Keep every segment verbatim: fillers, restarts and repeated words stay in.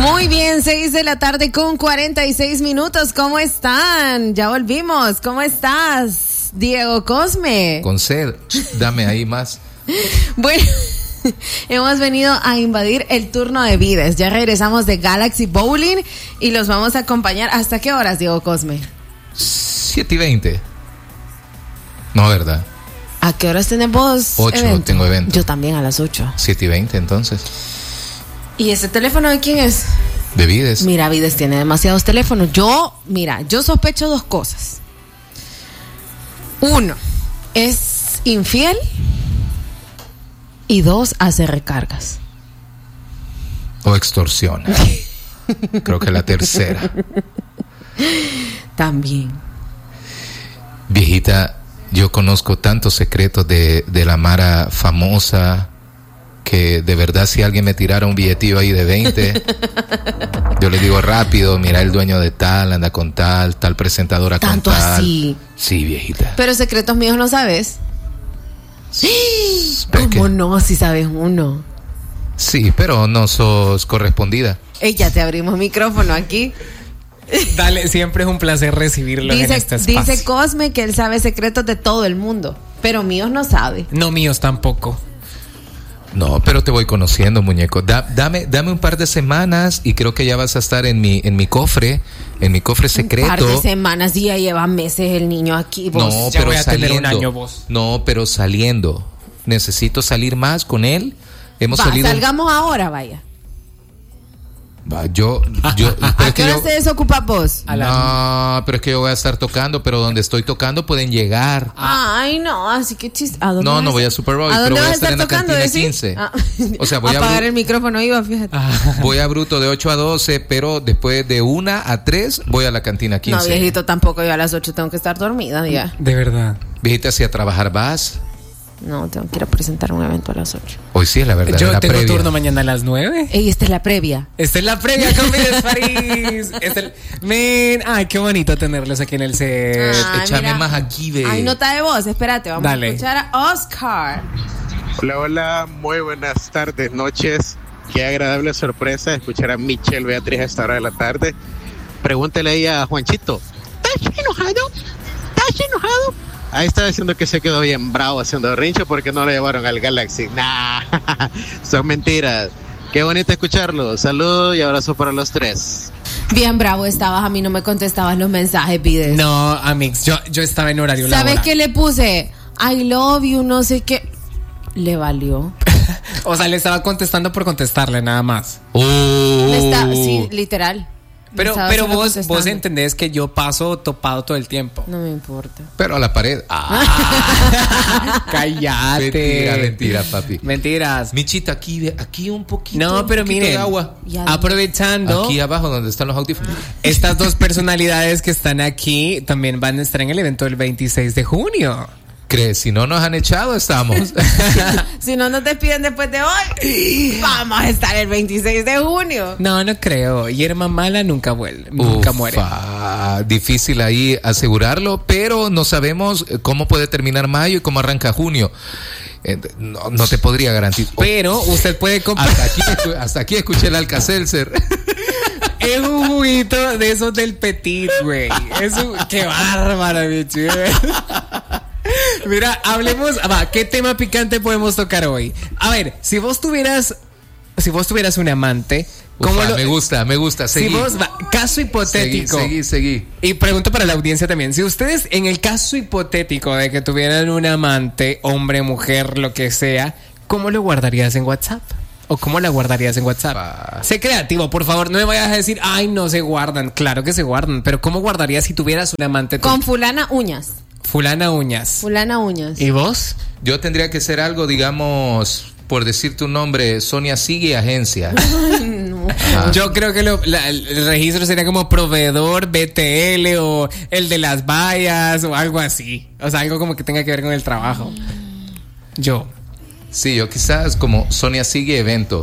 Muy bien, seis de la tarde con cuarenta y seis minutos. ¿Cómo están? Ya volvimos. ¿Cómo estás, Diego Cosme? Con sed, dame ahí más. Bueno, hemos venido a invadir el turno de Vides. Ya regresamos de Galaxy Bowling y los vamos a acompañar. ¿Hasta qué horas, Diego Cosme? siete y veinte. No, ¿verdad? ¿A qué horas tenés vos? ocho evento? Tengo evento. Yo también a las ocho. siete y veinte, entonces. ¿Y ese teléfono de quién es? De Vides. Mira, Vides tiene demasiados teléfonos. Yo, mira, yo sospecho dos cosas. Uno, es infiel. Y dos, hace recargas. O extorsiona. Creo que la tercera. También. Viejita, yo conozco tantos secretos de, de la Mara famosa que de verdad si alguien me tirara un billetillo ahí de veinte, yo le digo rápido, mira el dueño de tal, anda con tal, tal presentadora con tal. ¿Tanto así? Sí, viejita. Pero secretos míos no sabes. ¿Pero ¿Cómo qué? no? Si sabes uno. Sí, pero no sos correspondida. Ey, ya te abrimos micrófono aquí. Dale, siempre es un placer recibirlo en Dice, este espacio. dice Cosme que él sabe secretos de todo el mundo, pero míos no sabe. No, míos tampoco. No, pero te voy conociendo, muñeco. Da, dame, dame un par de semanas y creo que ya vas a estar en mi, en mi cofre, en mi cofre secreto. Un par de semanas y ya lleva meses el niño aquí. Vos. No, Ya pero voy a saliendo. tener un año, vos. No, pero saliendo. Necesito salir más con él. Hemos Va, salido. salgamos ahora, vaya. Va, yo, yo, pero ¿A es qué que hora yo- se desocupa vos? A la- No, pero es que yo voy a estar tocando, pero donde estoy tocando pueden llegar. Ay, no, así que chiste. ¿A dónde No, vas no a- voy a Super Bowl, ¿A pero dónde voy a vas a estar estar en la tocando? cantina ¿Decís? quince. Ah. O sea, voy a apagar bru- el micrófono iba, fíjate. Voy a bruto de ocho a doce, pero después de una a tres voy a la cantina No, quince. viejito, tampoco. Yo a las ocho tengo que estar dormida ya. De verdad. Viejita, si a trabajar vas. No, tengo que ir a presentar un evento a las ocho. Hoy sí es la verdad. Yo la tengo previa. turno mañana a las nueve. Ey, esta es la previa. Esta es la previa con Vides París. Esta es- Men, ay, qué bonito tenerlos aquí en el set. Ay, Échame mira. más aquí, ve. Ay, nota de voz, espérate, vamos Dale. a escuchar a Oscar. Hola, hola, muy buenas tardes, noches. Qué agradable sorpresa escuchar a Michelle Beatriz a esta hora de la tarde. Pregúntele ahí a Juanchito. ¿Estás enojado? ¿Estás enojado? Ahí estaba diciendo que se quedó bien bravo haciendo rincho porque no lo llevaron al Galaxy. Nah, son mentiras. Qué bonito escucharlo. Saludos y abrazo para los tres. Bien bravo estabas, a mí no me contestabas los mensajes, pides. No, Amix, yo, yo estaba en horario ¿Sabes laboral. qué le puse? I love you, no sé qué. Le valió. O sea, le estaba contestando por contestarle nada más. Uh. Le está, sí, literal. Le Pero, estaba pero solo vos, contestando. vos entendés que yo paso topado todo el tiempo. No me importa. Pero a la pared. Ah, Cállate. mentira, mentira, papi. Mentiras. Michita, aquí, ve- aquí un poquito. No, pero un poquito miren, de agua. Ya. aprovechando, Aquí abajo donde están los audífonos. estas dos personalidades que están aquí también van a estar en el evento del veintiséis de junio. ¿Crees? Si no nos han echado, estamos. Si no nos despiden después de hoy, vamos a estar el veintiséis de junio. No, no creo. Hierba mala nunca vuelve, nunca muere. Ufa, difícil ahí asegurarlo, pero no sabemos cómo puede terminar mayo y cómo arranca junio. Eh, No, no te podría garantizar. Pero usted puede comprar. Hasta aquí, escu- hasta aquí escuché el Alka-Seltzer. Es un juguito de esos del Petit, güey. Es un... Qué bárbara, mi chido. Mira, hablemos. Va, ¿qué tema picante podemos tocar hoy? A ver, si vos tuvieras. Si vos tuvieras un amante. ¿Cómo Ufa, lo- me gusta, me gusta. Si Seguí. vos. Va, caso hipotético. Seguí, seguí, seguí. Y pregunto para la audiencia también. Si ustedes, en el caso hipotético de que tuvieran un amante, hombre, mujer, lo que sea, ¿cómo lo guardarías en WhatsApp? ¿O cómo la guardarías en WhatsApp? Pa. Sé creativo, por favor, no me vayas a decir, ay, no se guardan. Claro que se guardan, pero ¿cómo guardarías si tuvieras un amante? Con fulana uñas. Fulana uñas. Fulana uñas. ¿Y vos? Yo tendría que ser algo, digamos, por decirte un nombre, Sonia Sigue Agencia. Ajá. Yo creo que lo- la- el registro sería como proveedor B T L o el de las vallas o algo así. O sea, algo como que tenga que ver con el trabajo. Yo. Sí, yo quizás como Sonia Sigue Evento.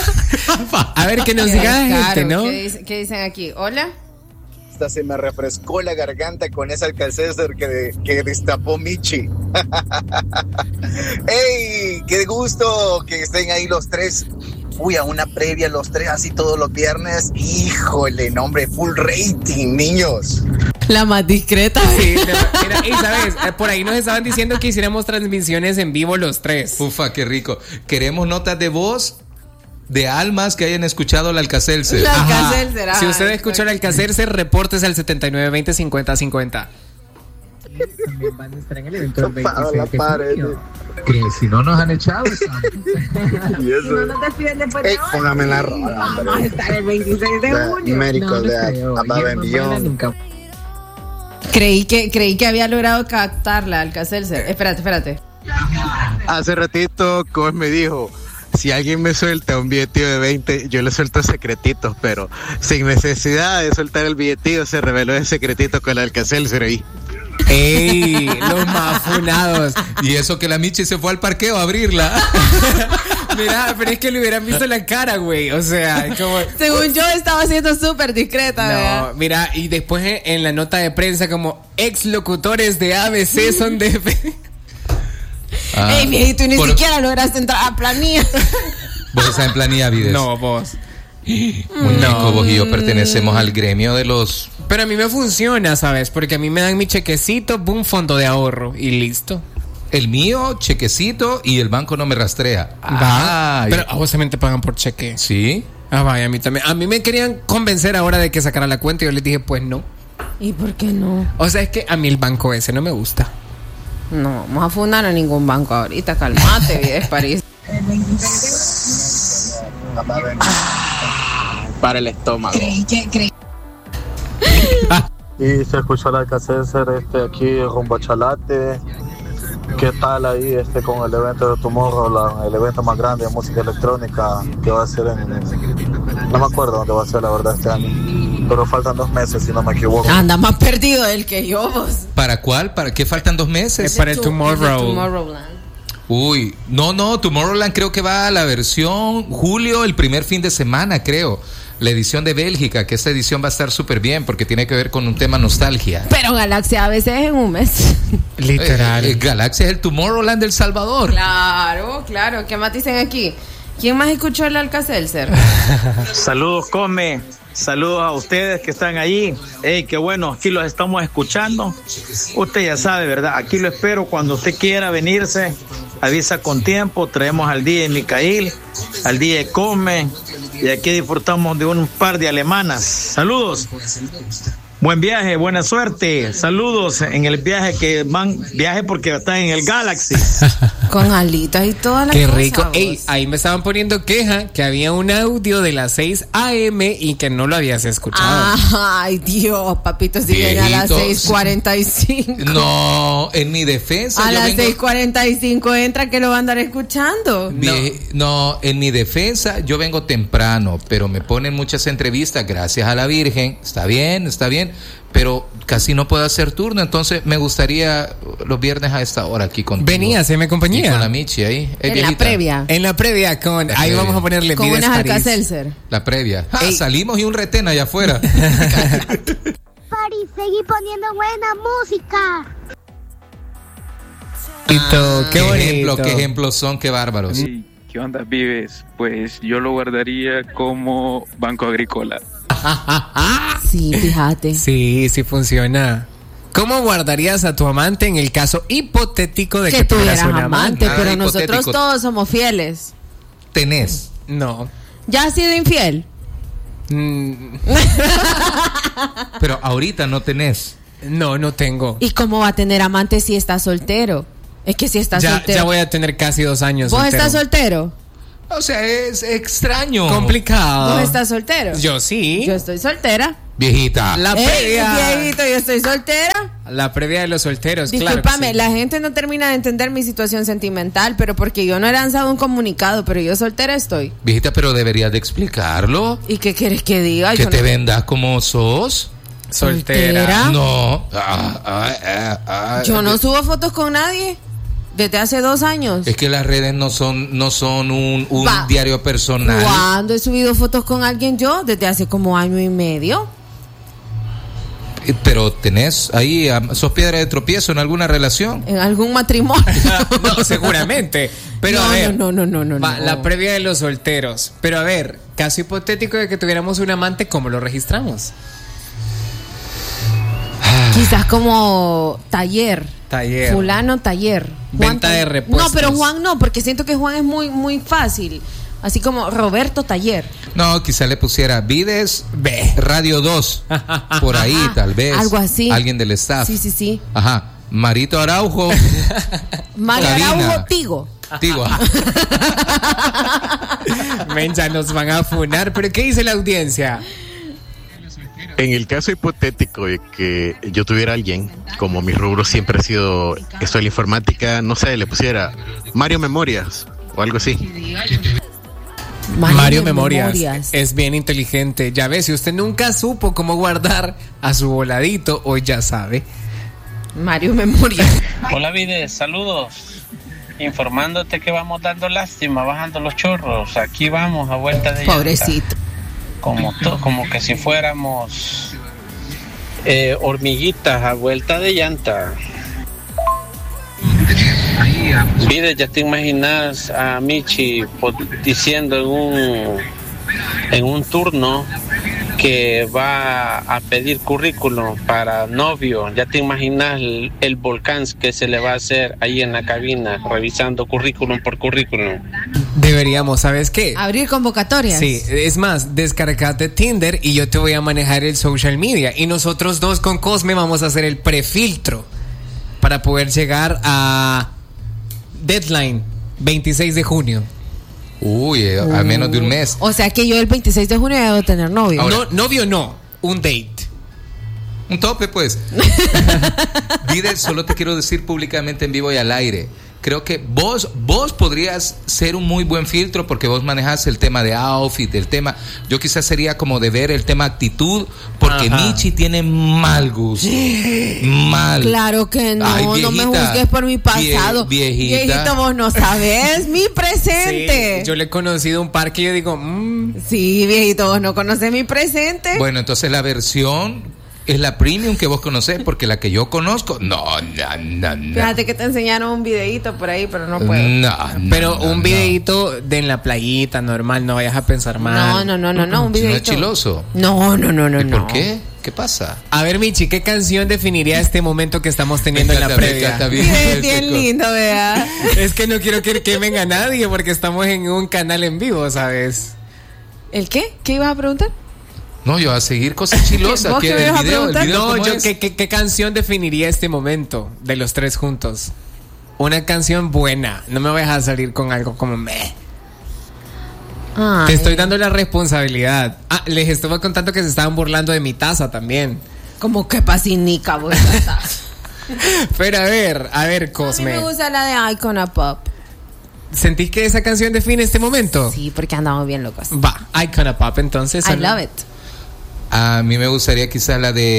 A ver, que nos Qué diga la gente, descaro. ¿no? ¿Qué, dice- qué dicen aquí? Hola. Hasta se me refrescó la garganta con ese Alka-Seltzer que, que destapó Michi. ¡Ey! ¡Qué gusto que estén ahí los tres! Uy, a una previa los tres así todos los viernes. Híjole, no, hombre, full rating, niños. La más discreta. Sí, no, mira, y sabes, eh, por ahí nos estaban diciendo que hiciéramos transmisiones en vivo los tres. Ufa, qué rico. Queremos notas de voz de almas que hayan escuchado el Alka-Seltzer. La Ajá. Alka-Seltzer, Si ay, usted escuchó el Alka-Seltzer, reportes al setenta y nueve veinte cincuenta cincuenta. También van a estar en el evento del Tapado la veintiséis de pared. junio. Que si no nos han echado. Y eso. No nos despiden después de Ey, hoy. póngame la rola, hombre. Vamos a estar el veintiséis de junio. Médico No, no de creo. Above and Yo no baila Beyond. nunca. Creí que, creí que había logrado captarla, Alka-Seltzer. Espérate, espérate. Hace ratito, Cos me dijo, si alguien me suelta un billetillo de veinte, yo le suelto secretitos, pero sin necesidad de soltar el billetillo, se reveló ese secretito con el Alka-Seltzer ahí. ¡Ey! Los más funados. Y eso que la Michi se fue al parqueo a abrirla. Mira, pero es que le hubieran visto la cara, güey. O sea, como... Según yo, estaba siendo súper discreta, ¿verdad? No, mira, y después en, en la nota de prensa como ex locutores de A B C son de... Ah, Ey, viejito, y ni por- siquiera lograste entrar a planilla. Vos estás en planilla, Vides. No, vos. Muñeco, vos y yo pertenecemos al gremio de los... Pero a mí me funciona, ¿sabes? Porque a mí me dan mi chequecito, boom, fondo de ahorro y listo. El mío, chequecito, y el banco no me rastrea. Va. Ah, Pero a vos también te pagan por cheque. sí. Ah, vaya, a mí también. A mí me querían convencer ahora de que sacara la cuenta y yo les dije, pues no. ¿Y por qué no? O sea, es que a mí el banco ese no me gusta. No vamos a fundar a ningún banco ahorita. Calmate, Vides París. Para el estómago. Y se escuchó la Alka-Seltzer este, aquí rumbo a Chalate. ¿Qué tal ahí este con el evento de Tomorrowland, el evento más grande de música electrónica que va a ser en... No me acuerdo dónde va a ser la verdad este año, pero faltan dos meses si no me equivoco. Anda más perdido del que yo, vos. ¿Para cuál? ¿Para qué faltan dos meses? Es para el Tu- Tomorrow. Tomorrowland. Uy, no, no, Tomorrowland creo que va a la versión julio, el primer fin de semana, creo. La edición de Bélgica, que esta edición va a estar súper bien porque tiene que ver con un tema nostalgia. Pero Galaxia a veces es en un mes. Literal. Eh, eh, Galaxia es el Tomorrowland del Salvador. Claro, claro. ¿Qué más dicen aquí? ¿Quién más escuchó el Alka-Seltzer? Saludos, Come. Saludos a ustedes que están allí. Hey, qué bueno, aquí los estamos escuchando. Usted ya sabe, ¿verdad? Aquí lo espero cuando usted quiera venirse. Avisa con tiempo. Traemos al D J Micael, al D J Come. Y aquí disfrutamos de un par de alemanas. Saludos. Buen viaje, buena suerte. Saludos en el viaje que van, viaje porque están en el Galaxy. Con alitas y toda la Qué cosa, rico. vos. Ey, ahí me estaban poniendo queja que había un audio de las seis a eme y que no lo habías escuchado. Ay, Dios, papito, si viene a las Viejito. seis cuarenta y cinco. No, en mi defensa. A yo las vengo- seis cuarenta y cinco entra que lo va a andar escuchando. Vie- no, en mi defensa yo vengo temprano, pero me ponen muchas entrevistas, gracias a la Virgen, está bien, está bien, pero casi no puedo hacer turno, entonces me gustaría los viernes a esta hora aquí contigo. Venía, se me acompañía. Y con la Michi ahí. Es En la viejita. previa. En la previa con... La ahí previa. vamos a ponerle Con Vides unas París. Alka-Seltzer. La previa. Ah, Ey. salimos y un retén allá afuera. París, seguí poniendo buena música. Bonito, qué bonito. ejemplo, qué ejemplos son, qué bárbaros. Sí, ¿qué onda, Vives? Pues yo lo guardaría como Banco Agrícola. Sí, fíjate. Sí, sí funciona. ¿Cómo guardarías a tu amante en el caso hipotético de que, Que tuvieras tuvieras un amante, Ah, pero nosotros hipotético. todos somos fieles. Tenés. No. ¿Ya has sido infiel? Mm, Pero ahorita no tenés. no, no tengo. ¿Y cómo va a tener amante si está soltero? Es que si está Ya, soltero. ya voy a tener casi dos años. ¿Vos soltero. estás soltero? O sea, es extraño. Complicado. ¿Vos estás soltero? Yo sí. Yo estoy soltera. Viejita. La Ey, previa. viejito, yo estoy soltera. La previa de los solteros, claro. Discúlpame, que sí. la gente no termina de entender mi situación sentimental, pero porque yo no he lanzado un comunicado, pero yo soltera estoy. Viejita, pero deberías de explicarlo. ¿Y qué quieres que diga? Que Yo te no- vendas como sos. Soltera. ¿Soltera? No. Ah, ah, ah, ah. Yo no subo fotos con nadie desde hace dos años. Es que las redes no son, no son un, un Va. diario personal. ¿Cuándo he subido fotos con alguien yo? Desde hace como año y medio. Eh, Pero tenés ahí, ah, sos piedra de tropiezo en alguna relación. En algún matrimonio. No, seguramente. Pero no, a ver, no, no, no, no, va, no. la previa de los solteros. Pero a ver, caso hipotético de que tuviéramos un amante, ¿cómo lo registramos? Quizás como taller. Taller. Fulano taller. Venta de taller. repuestos. No, pero Juan no, porque siento que Juan es muy, muy fácil. Así como Roberto Taller. No, quizá le pusiera Vides Ve. Radio dos. Por ahí, Ajá, tal vez. algo así. Alguien del staff. Sí, sí, sí. Ajá. Marito Araujo. Mario Karina. Araujo Tigo. Digo, ajá. Men, ya nos van a funar. ¿Pero qué dice la audiencia? En el caso hipotético de que yo tuviera a alguien, como mi rubro siempre ha sido esto de la informática, no sé, le pusiera Mario Memorias o algo así. Mario, Mario de Memorias. Memorias. Es bien inteligente. Ya ves, si usted nunca supo cómo guardar a su voladito, hoy ya sabe. Mario Memorias. Hola Vides, saludos. Informándote que vamos dando lástima, bajando los chorros. Aquí vamos a vuelta de Pobrecito. llanta. Como, to- como que si fuéramos eh, hormiguitas a vuelta de llanta. Vides, ya te imaginas a Michi po- diciendo en un en un turno que va a pedir currículum para novio. Ya te imaginas el, el volcán que se le va a hacer ahí en la cabina, revisando currículum por currículum. Deberíamos, ¿sabes qué? Abrir convocatorias. Sí, es más, descargate Tinder y yo te voy a manejar el social media. Y nosotros dos con Cosme vamos a hacer el prefiltro para poder llegar a deadline veintiséis de junio. Uy, eh, a menos de un mes. O sea que yo el veintiséis de junio ya debo tener novio. Ahora- No, novio no, un date. Un tope, pues. Vides, solo te quiero decir públicamente en vivo y al aire. Creo que vos, vos podrías ser un muy buen filtro porque vos manejas el tema de outfit, el tema. Yo quizás sería como de ver el tema actitud, porque Ajá. Michi tiene mal gusto. Mal. Claro que no, Ay, no me viejita, juzgues por mi pasado. vie- viejita. Viejito, vos no sabes mi presente. Sí, yo le he conocido un par que yo digo, mmm, Sí, viejito, vos no conoces mi presente. Bueno, entonces la versión es la premium que vos conocés, porque la que yo conozco, no, no, no, no. Fíjate que te enseñaron un videíto por ahí, pero no puedo. No, no, pero no, un no. videíto de en la playita normal, no vayas a pensar mal. No, no, no, no, no, un Si no es videito. chiloso. No, no, no, no, ¿Y no. por qué? ¿Qué pasa? A ver, Michi, ¿qué canción definiría este momento que estamos teniendo en la encanta, me previa? encanta, Sí, es bien lindo, vea. Es que no quiero que quemen a nadie porque estamos en un canal en vivo, ¿sabes? ¿El qué? ¿Qué ibas a preguntar? No, yo a seguir cosas chilosas. ¿Vos que qué me el ibas a video, el preguntar? video No, ¿cómo yo, es? ¿qué, qué, qué canción definiría este momento de los tres juntos? Una canción buena. No me vayas a salir con algo como meh. Ay. Te estoy dando la responsabilidad. Ah, les estuve contando que se estaban burlando de mi taza también. Como que pasinica, vos. Pero a ver, a ver, A mí Cosme. me gusta la de Icona Pop. ¿Sentís que esa canción define este momento? Sí, porque andamos bien locos. Va, Icona Pop, entonces. I love it. A mí me gustaría quizás la de